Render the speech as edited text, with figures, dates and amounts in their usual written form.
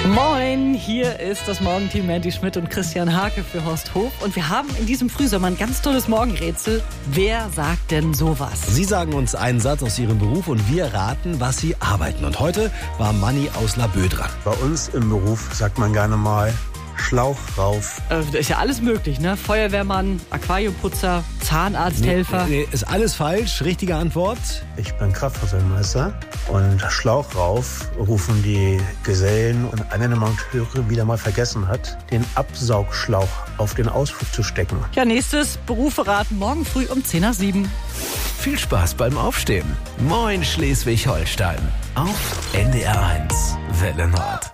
Moin, hier ist das Morgenteam Mandy Schmidt und Christian Hake für Horst Hof. Und wir haben in diesem Frühsommer ein ganz tolles Morgenrätsel. Wer sagt denn sowas? Sie sagen uns einen Satz aus Ihrem Beruf und wir raten, was Sie arbeiten. Und heute war Manni aus Laboe dran. Bei uns im Beruf sagt man gerne mal Schlauch rauf. Ist ja alles möglich, ne? Feuerwehrmann, Aquariumputzer, Zahnarzthelfer. Nee, ist alles falsch. Richtige Antwort. Ich bin Kraftfahrzeugmeister und Schlauch rauf rufen die Gesellen und einer der Monteure wieder mal vergessen hat, den Absaugschlauch auf den Auspuff zu stecken. Ja, nächstes Berufe raten morgen früh um 10 nach 7. Viel Spaß beim Aufstehen. Moin Schleswig-Holstein. Auf NDR 1 Welle Nord.